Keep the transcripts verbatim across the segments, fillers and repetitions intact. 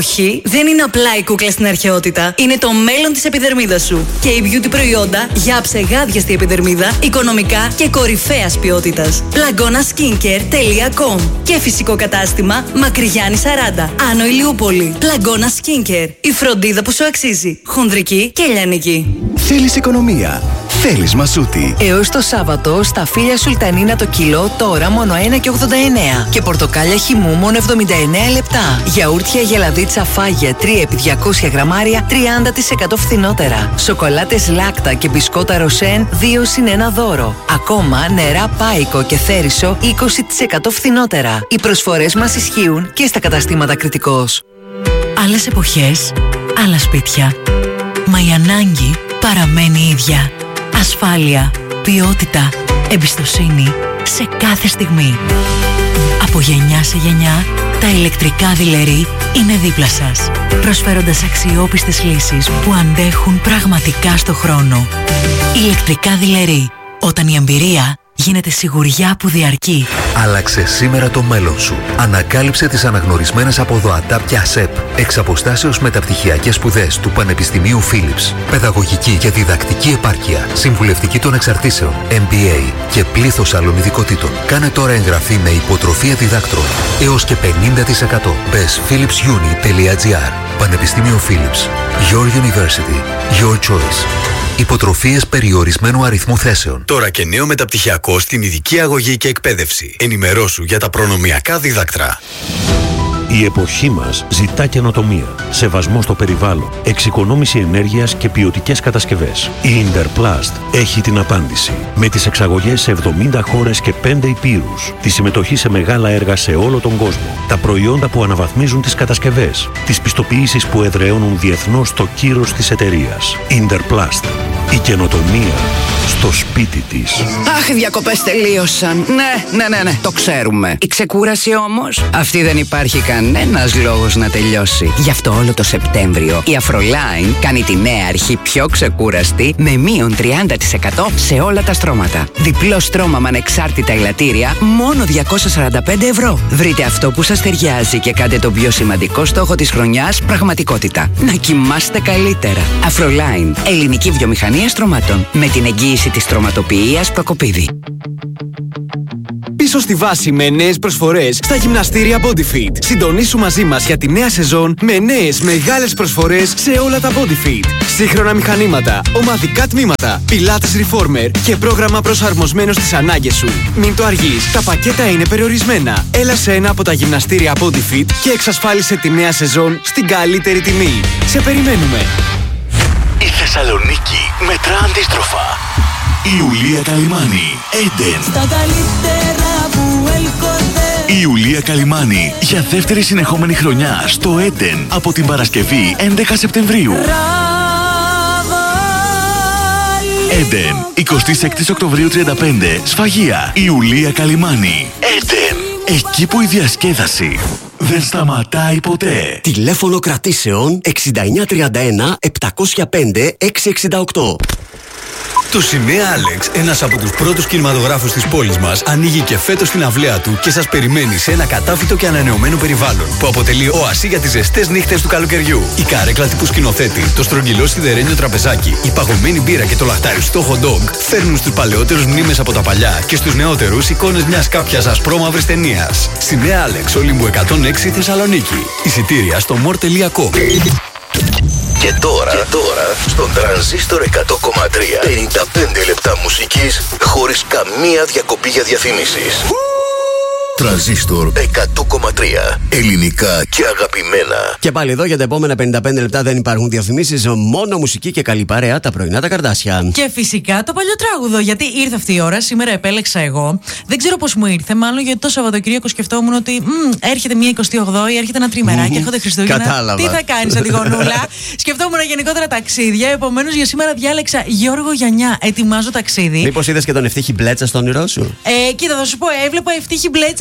Όχι, δεν είναι απλά η κούκλα στην αρχαιότητα. Είναι το μέλλον της επιδερμίδας σου. Και η beauty προϊόντα για αψεγάδιαστη επιδερμίδα, οικονομικά και κορυφαίας ποιότητας. πλαγκώνα skincare τελεία com και φυσικό κατάστημα Μακρυγιάννη σαράντα, Άνω Ηλιούπολη. Πλαγκώνα Skincare. Η φροντίδα που σου αξίζει. Χονδρική και λιανική. Θέλεις οικονομία. Θέλεις Μασούτη. Έως το Σάββατο στα φύλλα Σουλτανίνα το κιλό τώρα μόνο ένα και ογδόντα εννέα. Και πορτοκάλια χυμού μόνο εβδομήντα εννέα λεπτά. Γιαούρτια γελαδίτσα φάγια τρία επί διακόσια γραμμάρια τριάντα τοις εκατό φθηνότερα. Σοκολάτες Λάκτα και μπισκότα Ροσέν δύο συν ένα δώρο. Ακόμα νερά Πάικο και Θέρισο είκοσι τοις εκατό φθηνότερα. Οι προσφορές μας ισχύουν και στα καταστήματα Κρητικός. Άλλες εποχές, άλλα σπίτια. Μα η ανάγκη παραμένει ίδια. Ασφάλεια, ποιότητα, εμπιστοσύνη σε κάθε στιγμή. Από γενιά σε γενιά, τα ηλεκτρικά Δειλερή είναι δίπλα σας, προσφέροντας αξιόπιστες λύσεις που αντέχουν πραγματικά στο χρόνο. Ηλεκτρικά Δειλερή, όταν η εμπειρία γίνεται σιγουριά που διαρκεί. Άλλαξε σήμερα το μέλλον σου. Ανακάλυψε τις αναγνωρισμένες από ΔΟΑΤΑΠ και ΑΣΕΠ. Εξ αποστάσεως μεταπτυχιακές σπουδές του Πανεπιστημίου Philips. Παιδαγωγική και διδακτική επάρκεια. Συμβουλευτική των εξαρτήσεων. εμ μπι έι και πλήθος άλλων ειδικοτήτων. Κάνε τώρα εγγραφή με υποτροφία διδάκτρων. Έως και πενήντα τοις εκατό. Μπες philips uni τελεία gr. Πανεπιστήμιο Philips. Your University. Your choice. Υποτροφίες περιορισμένου αριθμού θέσεων. Τώρα και νέο μεταπτυχιακό στην ειδική αγωγή και εκπαίδευση. Ενημερώσου για τα προνομιακά δίδακτρα. Η εποχή μας ζητά καινοτομία, σεβασμό στο περιβάλλον, εξοικονόμηση ενέργειας και ποιοτικές κατασκευές. Η Interplast έχει την απάντηση. Με τις εξαγωγές σε εβδομήντα χώρες και πέντε υπήρους, τη συμμετοχή σε μεγάλα έργα σε όλο τον κόσμο, τα προϊόντα που αναβαθμίζουν τις κατασκευές, τις πιστοποιήσεις που εδραιώνουν διεθνώς το κύρος της εταιρείας. Interplast. Η καινοτομία στο σπίτι της. Αχ, οι διακοπές τελείωσαν. Ναι, ναι, ναι, ναι, το ξέρουμε. Η ξεκούραση όμως, αυτή δεν υπάρχει κανένας λόγος να τελειώσει. Γι' αυτό όλο το Σεπτέμβριο η Afroline κάνει τη νέα αρχή πιο ξεκούραστη με μείον τριάντα τοις εκατό σε όλα τα στρώματα. Διπλό στρώμα με ανεξάρτητα ελαττήρια, μόνο διακόσια σαράντα πέντε ευρώ. Βρείτε αυτό που σας ταιριάζει και κάντε τον πιο σημαντικό στόχο της χρονιάς πραγματικότητα. Να κοιμάστε καλύτερα. Afroline, ελληνική βιομηχανία στρωμάτων. Με την εγγύηση της στρωματοποιίας Προκοπίδη. Πίσω στη βάση με νέες προσφορές στα γυμναστήρια BodyFit. Συντονίσου μαζί μας για τη νέα σεζόν με νέες μεγάλες προσφορές σε όλα τα BodyFit. Σύγχρονα μηχανήματα, ομαδικά τμήματα, Pilates Reformer και πρόγραμμα προσαρμοσμένο στις ανάγκες σου. Μην το αργείς, τα πακέτα είναι περιορισμένα. Έλα σε ένα από τα γυμναστήρια BodyFit και εξασφάλισε τη νέα σεζόν στην καλύτερη τιμή. Σε περιμένουμε. Η Θεσσαλονίκη μετρά αντίστροφα. Η Ιουλία Καλυμάνη, Έντεν. Στα καλύτερα που έλκονται. Η Ιουλία Καλυμάνη για δεύτερη συνεχόμενη χρονιά στο Έντεν από την Παρασκευή έντεκα Σεπτεμβρίου. Έντεν, εικοστή έκτη Οκτωβρίου τριάντα πέντε, Σφαγεία. Η Ιουλία Καλυμάνη, Έντεν. Εκεί που η διασκέδαση δεν σταματάει ποτέ. Τηλέφωνο κρατήσεων εξήντα εννιά τριάντα ένα επτακόσια πέντε έξι εξήντα οκτώ. Το Σινέ Άλεξ, ένας από τους πρώτους κινηματογράφους της πόλης μας, ανοίγει και φέτος την αυλαία του και σας περιμένει σε ένα κατάφυτο και ανανεωμένο περιβάλλον που αποτελεί οασί για τις ζεστές νύχτες του καλοκαιριού. Η καρέκλα τύπου σκηνοθέτη, το στρογγυλό σιδερένιο τραπεζάκι, η παγωμένη μπύρα και το λαχταριστό hot dog φέρνουν στους παλαιότερους μνήμες από τα παλιά και στους νεότερους εικόνες μιας κάποιας ασπρόμαυρης ταινίας. Σινέ Άλεξ, Ολύμπου εκατόν έξι Θεσσαλονίκη. Εισιτήρια στο more τελεία com. Και τώρα, και τώρα στον Τρανζίστορ εκατό κόμμα τρία πενήντα πέντε λεπτά μουσικής χωρίς καμία διακοπή για διαφημίσεις. Τρανζίστορ εκατό κόμμα τρία. Ελληνικά και αγαπημένα. Και πάλι εδώ για τα επόμενα πενήντα πέντε λεπτά δεν υπάρχουν διαφημίσεις, μόνο μουσική και καλή παρέα, τα πρωινά τα Καρδάσια. Και φυσικά το παλιό τράγουδο, γιατί ήρθε αυτή η ώρα, σήμερα επέλεξα εγώ. Δεν ξέρω πώς μου ήρθε, μάλλον γιατί το Σαββατοκύριακο σκεφτόμουν ότι μ, έρχεται μια εικοστή όγδοη, έρχεται ένα τριμεράκι, έρχονται Χριστούγεννα. Κατάλαβα. Τι θα κάνεις Αντιγονούλα. Σκεφτόμουν γενικότερα ταξίδια, επομένως για σήμερα διάλεξα Γιώργο Γιαννιά. Ετοιμάζω ταξίδι. Μήπως είδες και τον Ευτύχη Μπλέτσα στο όνειρό σου? Ε, κοίτα, θα σου πω, έβλεπα Ευτύχη Μπλέτσα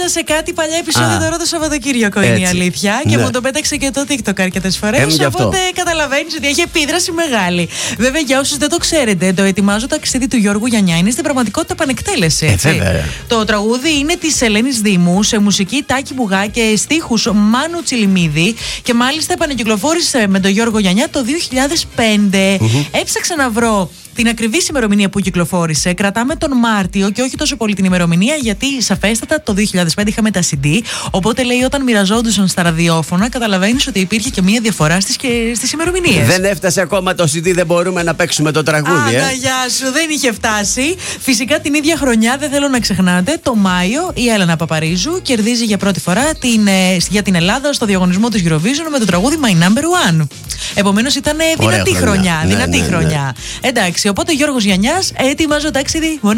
σε κάτι παλιά επεισόδια τώρα το Σαββατοκύριακο, είναι η αλήθεια. Και ναι. μου το πέταξε και το TikTok αρκετές φορές. Ε, οπότε καταλαβαίνεις ότι έχει επίδραση μεγάλη. Βέβαια, για όσους δεν το ξέρετε, το ετοιμάζω ταξίδι του Γιώργου Γιαννιά είναι στην πραγματικότητα πανεκτέλεση. Έτσι. Ε, το τραγούδι είναι της Ελένης Δήμου σε μουσική Τάκη Μπουγά και στίχους Μάνου Τσιλιμίδη. Και μάλιστα επανακυκλοφόρησε με τον Γιώργο Γιαννιά το δύο χιλιάδες πέντε. Mm-hmm. Έψαξα να βρω την ακριβή ημερομηνία που κυκλοφόρησε. Κρατάμε τον Μάρτιο και όχι τόσο πολύ την ημερομηνία, γιατί σαφέστατα το δύο χιλιάδες πέντε είχαμε τα σι ντι. Οπότε λέει όταν μοιραζόντουσαν στα ραδιόφωνα, καταλαβαίνεις ότι υπήρχε και μία διαφορά στις, στις ημερομηνίες. Δεν έφτασε ακόμα το σι ντι, δεν μπορούμε να παίξουμε το τραγούδι. Άντα, ε. γεια σου, δεν είχε φτάσει. Φυσικά την ίδια χρονιά, δεν θέλω να ξεχνάτε, το Μάιο η Έλενα Παπαρίζου κερδίζει για πρώτη φορά την, για την Ελλάδα στο διαγωνισμό του Eurovision με το τραγούδι My Number One. Επομένως ήταν δυνατή χρονιά. χρονιά. Ναι, δυνατή ναι, ναι, χρονιά. Ναι. Εντάξει, οπότε Γιώργος Γιαννιάς, ετοιμάζω ταξίδι.